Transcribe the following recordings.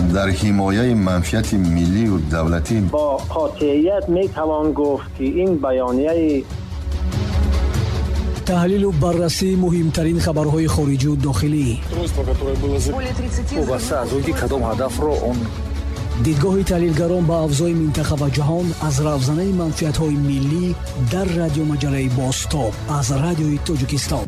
در حمایت منفعت ملی و دولتی با قاطعیت میتوان گفت که این بیانیه تحلیل و بررسی مهمترین خبرهای خارجی و داخلی، دیدگاه تحلیلگران با اوضاع منطقه و جهان از راهزنی منفعت‌های ملی در رادیو مجله باستاب از رادیوی تاجیکستان.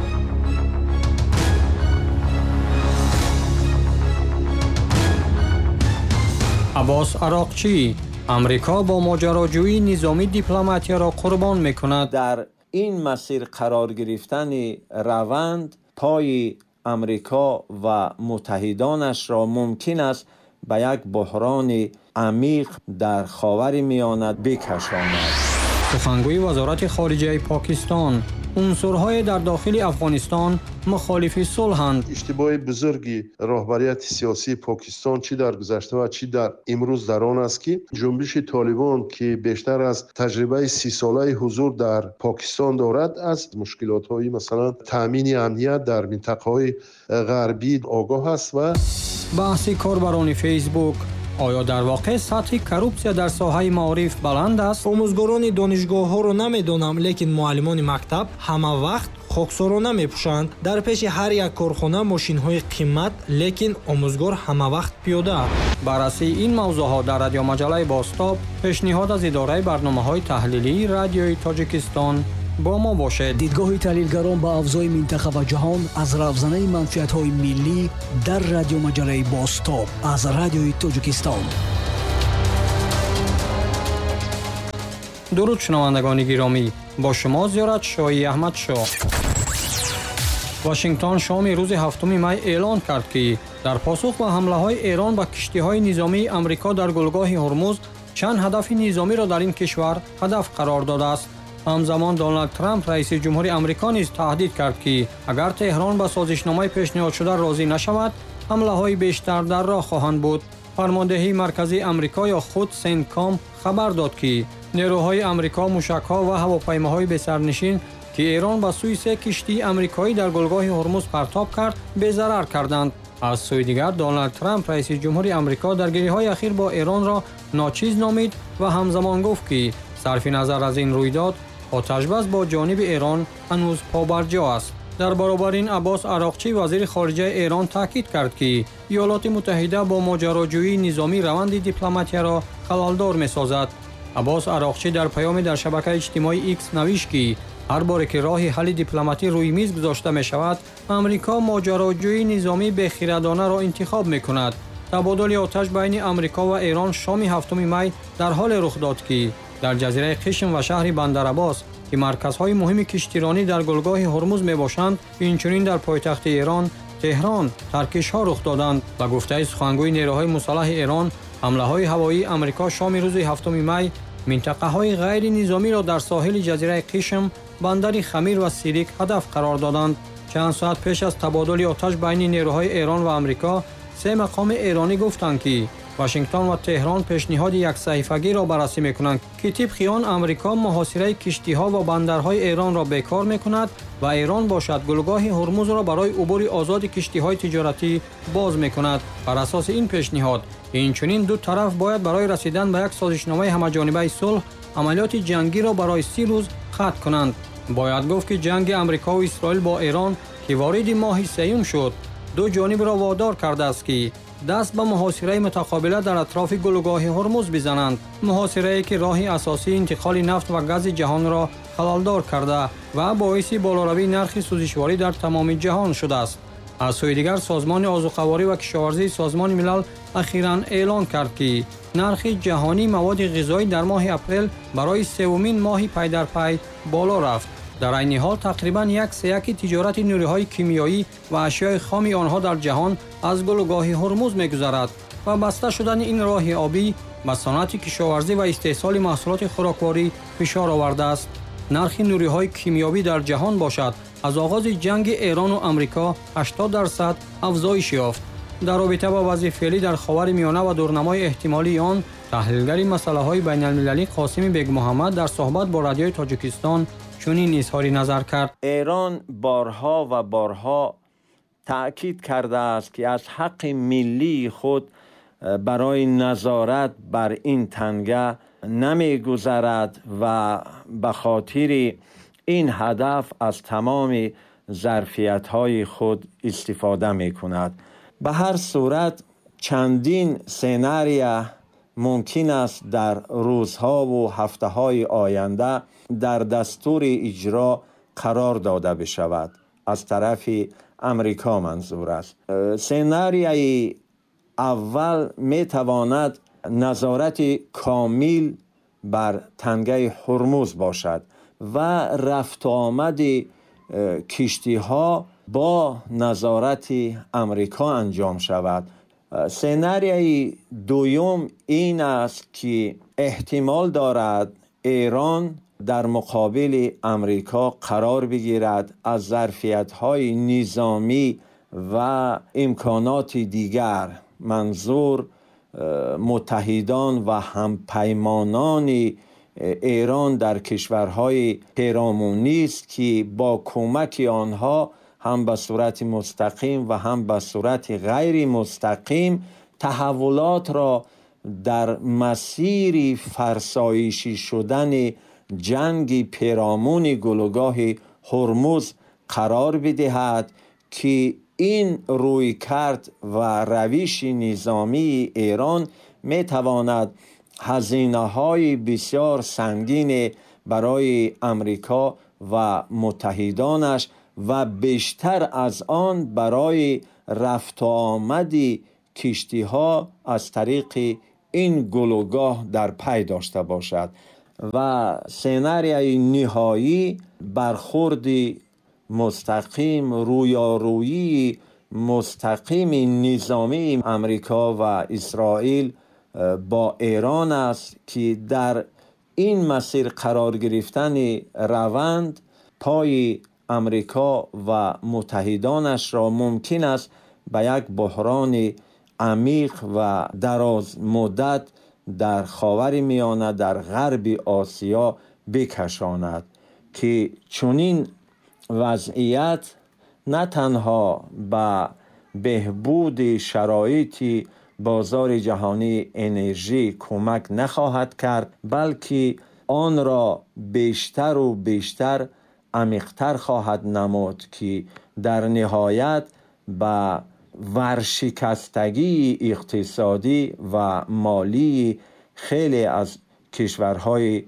عباس عراقچی: امریکا با ماجراجویی نظامی دیپلماتی را قربان می‌کند. در این مسیر قرار گرفتن روند پای امریکا و متحدانش را ممکن است به یک بحران عمیق در خاورمیانه بکشاند. سخنگوی وزارت خارجه پاکستان: عنصرهای در داخل افغانستان مخالف صلحند. اشتباه بزرگی رهبریت سیاسی پاکستان چی در گذشته و چی در امروز در آن است که جنبش طالبان که بیشتر از تجربه 30 ساله حضور در پاکستان دارد از مشکلات‌های مثلا تامین امنیت در منطقه‌های غربی آگاه است. و بحث کاربران فیسبوک: آیا در واقع سطح کروپسیا در ساحه معارف بلند است؟ آموزگاران دانشگاه‌ها رو نمیدونم، لیکن معلمان مکتب همه وقت خاکسارانه میپوشند. در پیش هر یک کارخانه ماشین‌های قیمت، لیکن آموزگار همه وقت پیاده. بررسی این موضوعات در رادیو مجله باستاب، پیشنهاد از اداره برنامه‌های تحلیلی رادیوی تاجیکستان. با ما باشد. دیدگاه تحلیلگران با اوضاع منطقه و جهان از راهزنی منفعت‌های ملی در رادیو مجله باستاب از رادیوی تاجیکستان. درود شنوندگان گرامی، با شما زیارت شاهی احمد شاه. واشنگتن شام روز 7 می اعلان کرد که در پاسخ به حمله‌های ایران به کشتی‌های نظامی آمریکا در گلگاه هرمز چند هدف نظامی را در این کشور هدف قرار داده است. همزمان دونالد ترامپ رئیس جمهوری آمریکا نیز تهدید کرد که اگر تهران به سازشنامه پیشنهاد شده راضی نشود، حمله‌های بیشتر در راه خواهند بود. فرماندهی مرکزی آمریکا یا خود سنتکام خبر داد که نیروهای آمریکا موشک‌ها و هواپیماهای بسرنشین که ایران به سوی 3 کشتی آمریکایی در گلگاه هرمز پرتاب کرد، بی‌ضرر کردند. از سوی دیگر دونالد ترامپ رئیس جمهوری آمریکا درگیری‌های اخیر با ایران را ناچیز نامید و همزمان گفت که صرف نظر از این رویداد، آتش‌بس با جانب ایران هنوز پابرجا است. در برابر این عباس عراقچی وزیر خارجه ایران تاکید کرد که ایالات متحده با ماجراجویی نظامی روند دیپلماتی را خلالدار می‌سازد. عباس عراقچی در پیامی در شبکه اجتماعی ایکس نوشت که هر بار که راه حل دیپلماتی روی میز گذاشته می‌شود، آمریکا ماجراجویی نظامی بی‌خردانه را انتخاب می‌کند. تبادل آتش بین آمریکا و ایران شام 7 می در حال رخ داد که در جزیره قشم و شهر بندرعباس که مرکزهای مهم کشتیرانی در گلگاه هرمز میباشند، اینچنین در پایتخت ایران تهران ترکش‌ها رخ دادند. و گفته سخنگوی نیروهای مسلح ایران، حمله‌های هوایی آمریکا شام روز 7 می منطقه‌های غیر نظامی را در ساحل جزیره قشم، بندر خمیر و سیریک هدف قرار دادند. چند ساعت پیش از تبادل آتش بین نیروهای ایران و آمریکا، 3 مقام ایرانی گفتند که واشنگتن و تهران پیشنهاد یک صحیفگی را بررسی می‌کنند که طبق آن آمریکا محاصره کشتی‌ها و بندرهای ایران را بیکار می‌کند و ایران باشد گلگاه هرمز را برای عبور آزاد کشتی‌های تجارتی باز می‌کند. بر اساس این پیشنهاد، اینچنین دو طرف باید برای رسیدن به یک سازشنامه همه‌جانبه صلح عملیات جنگی را برای 30 روز ختم کنند. باید گفت که جنگ آمریکا و اسرائیل با ایران که وارد ماه سوم شد، دو جانب را وادار کرده است که دست به محاصره متقابله در اطراف گلگاه هرمز بزنند. محاصره‌ای که راه اساسی انتقال نفت و گاز جهان را خلالدار کرده و باعث بالاروی نرخ سوزشواری در تمام جهان شده است. از سوی دیگر سازمان آذوقه‌واری و کشاورزی سازمان ملل اخیراً اعلان کرد که نرخ جهانی مواد غذایی در ماه اپریل برای سومین ماه پی در پی بالا رفت. در این حال تقریباً 1/3 تجارت نیروهای کیمیایی و اشیاء خام آنها در جهان از گلگاه هرمز می‌گذرد و بسته شدن این راه آبی به صنعت کشاورزی و استحصال محصولات خوراکواری فشار آورده است. نرخ نیروهای کیمیایی در جهان باشد از آغاز جنگ ایران و آمریکا 80% افزایش یافت. در رابطه با وضع فعلی در خاورمیانه و دورنمای احتمالی آن، تحلیلگر مسائل بین‌المللی قاسم بیگ محمد در صحبت با رادیوی تاجیکستان چنین اظهار نظر کرد: ایران بارها و بارها تأکید کرده است که از حق ملی خود برای نظارت بر این تنگه نمی‌گذرد و به خاطر این هدف از تمام ظرفیت‌های خود استفاده می‌کند. به هر صورت چندین سناریو ممکن است در روزها و هفته‌های آینده در دستور اجرا قرار داده بشود. از طرف امریکا منظور است. سناریوی اول می‌تواند نظارت کامل بر تنگه هرمز باشد و رفت و آمد کشتی‌ها با نظارت امریکا انجام شود. سناریوی دوم این است که احتمال دارد ایران در مقابل امریکا قرار بگیرد، از ظرفیت‌های نظامی و امکانات دیگر، منظور متحدان و همپیمانان ایران در کشورهای پیرامونی است که با کمک آنها هم به صورت مستقیم و هم به صورت غیر مستقیم تحولات را در مسیر فرسایشی شدن جنگ پیرامون گلوگاه هرمز قرار بدهد که این رویکرد و روش نظامی ایران می تواند هزینه‌های بسیار سنگین برای امریکا و متحدانش و بیشتر از آن برای رفت و آمد کشتی‌ها از طریق این گلوگاه در پی داشته باشد. و سناریوی نهایی برخورد مستقیم، رویارویی مستقیم نظامی امریکا و اسرائیل با ایران است که در این مسیر قرار گرفتن روند پای امریکا و متحدانش را ممکن است به یک بحران عمیق و دراز مدت در خاور میانه در غرب آسیا بکشاند که چنین وضعیت نه تنها به بهبود شرایط بازار جهانی انرژی کمک نخواهد کرد، بلکه آن را بیشتر و بیشتر عمیق‌تر خواهد نمود که در نهایت به ورشکستگی اقتصادی و مالی خیلی از کشورهای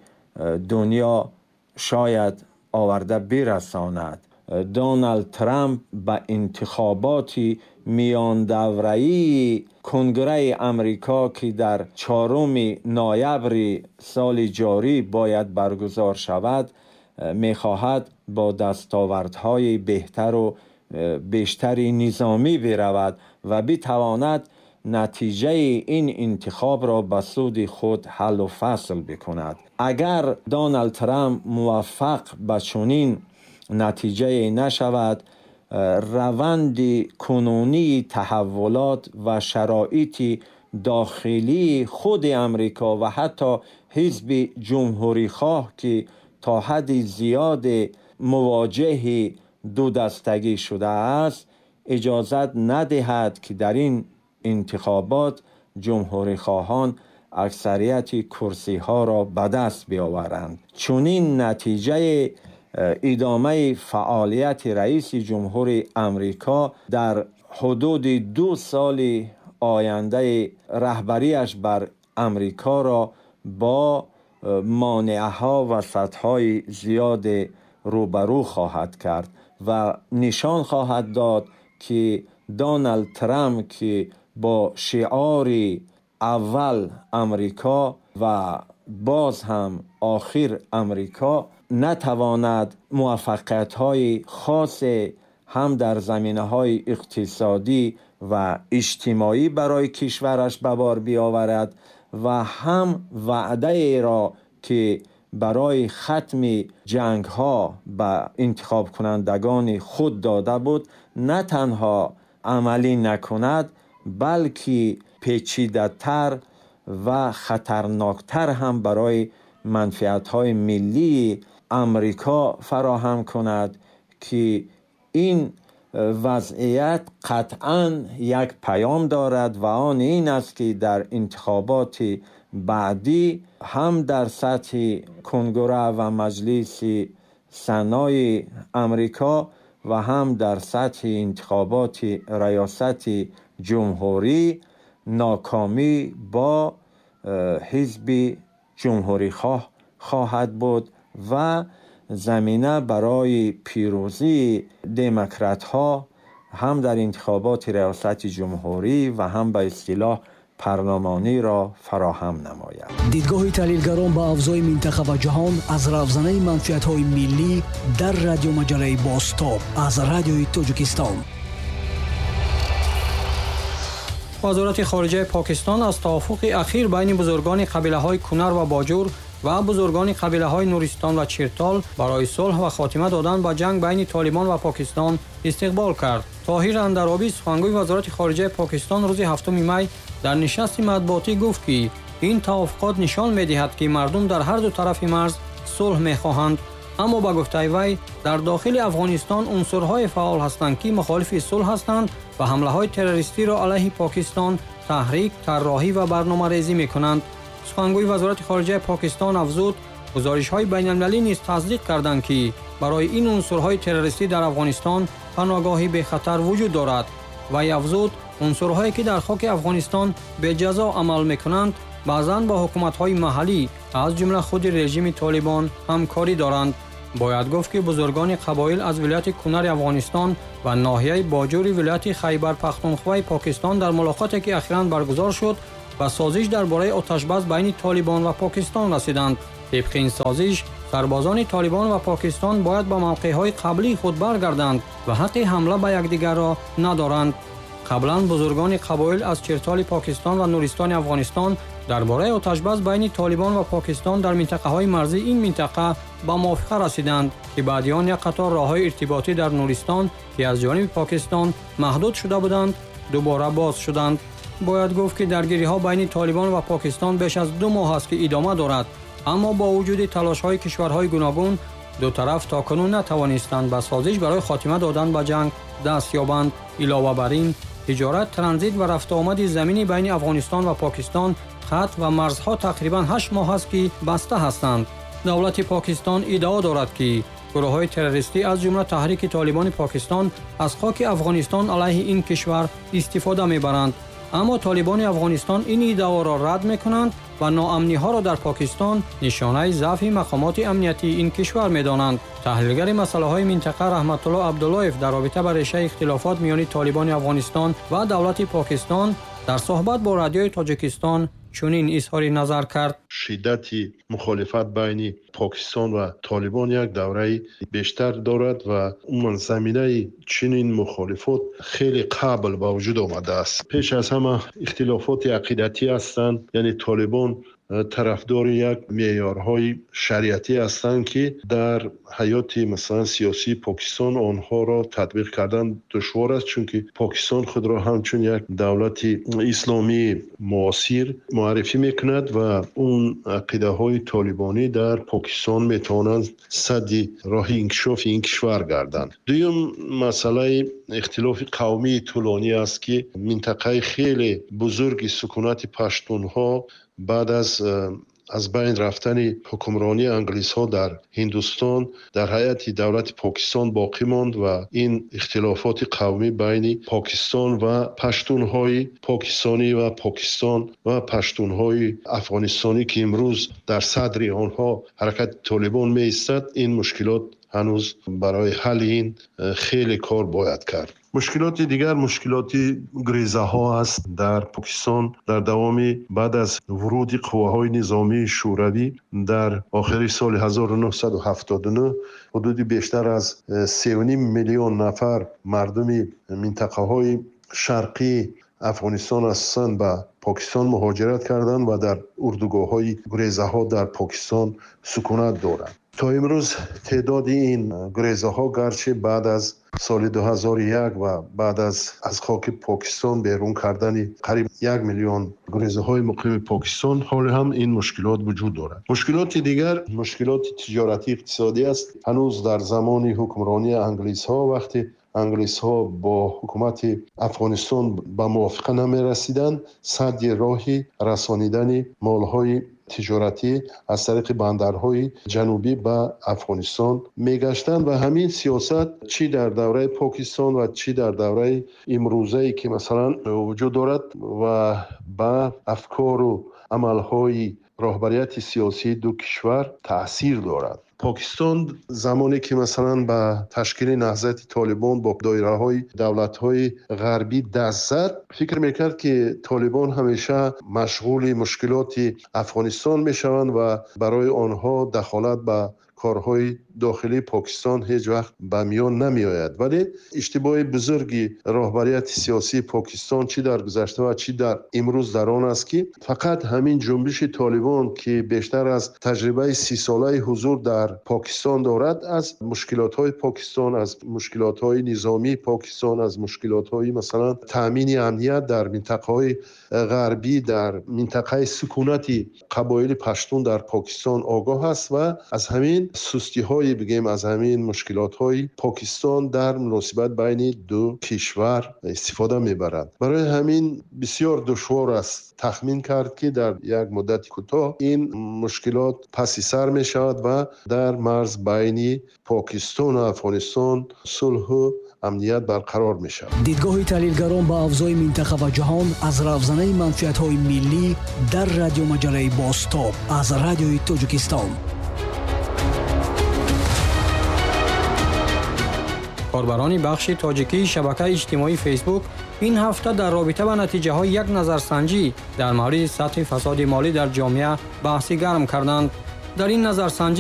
دنیا شاید آورده برساند. دونالد ترامپ به انتخابات میان دوره‌ای کنگره امریکا که در 4 نوامبر سال جاری باید برگزار شود می‌خواهد با دستاوردهای بهتر و بیشتر نظامی برود و بتواند نتیجه این انتخاب را به سود خود حل و فصل بکند. اگر دونالد ترامپ موفق به چنین نتیجه نشود، روند کنونی تحولات و شرایط داخلی خود امریکا و حتی حزب جمهوری خواه که تا حد زیاد مواجه دو دستگی شده است اجازت ندهد که در این انتخابات جمهوری خواهان اکثریت کرسی ها را به دست بیاورند. چنین نتیجه ادامه فعالیت رئیس جمهور امریکا در حدود 2 سال آینده رهبریش بر امریکا را با مانعه ها و سدهای زیاد روبرو خواهد کرد و نشان خواهد داد که دونالد ترامپ که با شعار اول امریکا و باز هم آخر امریکا نتواند موفقیت‌های خاص هم در زمینه‌های اقتصادی و اجتماعی برای کشورش به بار بیاورد و هم وعده ای را که برای ختم جنگ ها به انتخاب کنندگان خود داده بود نه تنها عملی نکند، بلکه پیچیده‌تر و خطرناکتر هم برای منفعت‌های ملی امریکا فراهم کند که این وضعیت قطعاً یک پیام دارد و آن این است که در انتخابات بعدی هم در سطح کنگره و مجلس سنای امریکا و هم در سطح انتخابات ریاست جمهوری ناکامی با حزب جمهوری خواه خواهد بود و زمینه برای پیروزی دموکرات ها هم در انتخابات ریاست جمهوری و هم به اصطلاح پارلمانی را فراهم نماید. دیدگاه تحلیلگران با افزای منطقه و جهان از رافزنه منفعت‌های ملی در رادیو مجله باستاب از رادیوی تاجیکستان. وزارت خارجه پاکستان از توافق اخیر بین بزرگان قبیله‌های کنر و باجور و بزرگان قبیله‌های نورستان و چرتال برای صلح و خاتمه دادن به جنگ بین طالبان و پاکستان استقبال کرد. طاهر اندرابی سخنگوی وزارت خارجه پاکستان روز 7 می در نشست مطبوعاتی گفت که این توافقات نشان می‌دهد که مردم در هر دو طرف مرز صلح می‌خواهند، اما با گفته وی در داخل افغانستان عنصرهای فعال هستند که مخالف صلح هستند و حمله‌های تروریستی را علیه پاکستان تحریک، طراحی و برنامه‌ریزی می‌کنند. سخنگوی وزارت خارجه پاکستان افزود گزارش‌های بین‌المللی نیز تصدیق کردند که برای این عنصرهای تروریستی در افغانستان پناهگاهی به خطر وجود دارد و افزود عنصرهایی که در خاک افغانستان به جزا عمل می‌کنند بعضاً با حکومت‌های محلی از جمله خود رژیم طالبان همکاری دارند. باید گفت که بزرگان قبایل از ولایت کنر افغانستان و ناحیه باجور ولایت خیبر پختونخوا پاکستان در ملاقاتی که اخیراً برگزار شد و سازش درباره آتش‌بس بین طالبان و پاکستان رسیدند. طبق این سازش سربازان طالبان و پاکستان باید به موقع‌های قبلی خود برگردند و حق حمله به یکدیگر را ندارند. قبلا بزرگان قبایل از چرتال پاکستان و نورستان افغانستان درباره آتش‌بس بین طالبان و پاکستان در منطقه‌های مرزی این منطقه به موافقه رسیدند که بعد آن یک قطار راه‌های ارتباطی در نورستان که از جانب پاکستان محدود شده بودند دوباره باز شدند. باید گفت که درگیری‌ها بین طالبان و پاکستان بیش از 2 ماه است که ادامه دارد، اما با وجود تلاش‌های کشورهای گوناگون دو طرف تاکنون نتوانستند به سازش برای خاتمه دادن به جنگ دست یابند. علاوه بر این تجارت، ترانزیت و رفت آمد زمینی بین افغانستان و پاکستان خط و مرزها تقریباً 8 ماه است که بسته هستند. دولت پاکستان ادعا دارد که گروه‌های تروریستی از جمله تحریک طالبان پاکستان از خاک افغانستان علیه این کشور استفاده می‌برند، اما طالبان افغانستان این ادعا را رد می‌کنند و ناامنی‌ها را در پاکستان نشانه ضعف مقامات امنیتی این کشور می‌دانند. تحلیلگر مسائل منطقه رحمت الله عبداللهیف در رابطه با ریشه اختلافات میان طالبان افغانستان و دولت پاکستان در صحبت با رادیوی تاجیکستان چنین اظهار نظر کرد: شدت مخالفت بین پاکستان و طالبان یک دوره بیشتر دارد و اون زمینه چنین مخالفت خیلی قبل با وجود آمده است. پیش از همه اختلافات عقیدتی هستند، یعنی طالبان طرفدار یک معیارهای شریعتی هستند که در حیات مثلا سیاسی پاکستان آنها را تطبیق کردن دشوار است، چون که پاکستان خود را همچون یک دولت اسلامی معاصر معرفی میکند و اون عقیده های طالبانی در پاکستان میتوانند سد راه انکشاف این کشور گردند. دوم مسئله اختلاف قومی طولانی است که منطقه خیلی بزرگ سکونت پشتونها بعد از بین رفتن حکمرانی انگلیس ها در هندوستان در حیات دولت پاکستان باقی ماند و این اختلافات قومی بین پاکستان و پشتونهای پاکستانی و پاکستان و پشتونهای افغانستانی که امروز در صدر آنها حرکت طالبان می ایستد، این مشکلات هنوز برای حل این خیلی کار باید کرد. مشکلات دیگر مشکلات گریزه ها است در پاکستان. در دوام بعد از ورود قواهای نظامی شوروی در آخر سال 1979 حدود بیشتر از 3.5 میلیون نفر مردم منطقه های شرقی افغانستان هستند به پاکستان مهاجرت کردند و در اردوگاه های گریزه ها در پاکستان سکونت دارند. تا امروز تعداد این گریزه ها گرچه بعد از سال 2001 و بعد از خاک پاکستان بیرون کردن قریب 1 میلیون گریزه های مقیم پاکستان، حال هم این مشکلات وجود دارد. مشکلات دیگر مشکلات تجارتی اقتصادی است. هنوز در زمان حکمرانی انگلیس ها وقتی انگلیس‌ها با حکومت افغانستان به موافقه نمی‌رسیدند، سد راهی رسانیدن مال‌های تجارتی از طریق بندرهای جنوبی به افغانستان میگشتند و همین سیاست چی در دوره پاکستان و چی در دوره امروزی که مثلا وجود دارد و به افکار و عملهای راهبریت سیاسی دو کشور تاثیر دارد. پاکستان زمانی که مثلا به تشکیل نهضت طالبان با دایره‌های دولت‌های غربی دست زد، فکر میکرد که طالبان همیشه مشغول مشکلات افغانستان میشوند و برای آنها دخالت به کارهای داخلی پاکستان هیچ وقت به میان نمی آید. ولی اشتباه بزرگی راهبریت سیاسی پاکستان چی در گذشته و چی در امروز در آن است که فقط همین جنبش طالبان که بیشتر از تجربه 30 ساله حضور در پاکستان دارد، از مشکلات‌های پاکستان، از مشکلات‌های نظامی پاکستان، از مشکلات‌های مثلا تامین امنیت در منطقه‌های غربی، در منطقه سکونت قبایل پشتون در پاکستان آگاه است و از همین سستی‌های بگیم، از همین مشکلات‌های پاکستان در مناسبت بین دو کشور استفاده می‌برند. برای همین بسیار دشوار است تخمین کرد که در یک مدت کوتاه این مشکلات پس سر می‌شود و در مرز بین پاکستان و افغانستان صلح و امنیت برقرار می‌شود. دیدگاه تحلیلگران با افزای منطقه و جهان از رافزنه منفعت‌های ملی در رادیو مجله باستاب از رادیوی تاجیکستان. کاربران بخش تاجیکی شبکه اجتماعی فیسبوک این هفته در رابطه با نتیجه های یک نظرسنجی در مورد سطح فساد مالی در جامعه بحثی گرم کردند. در این نظرسنجی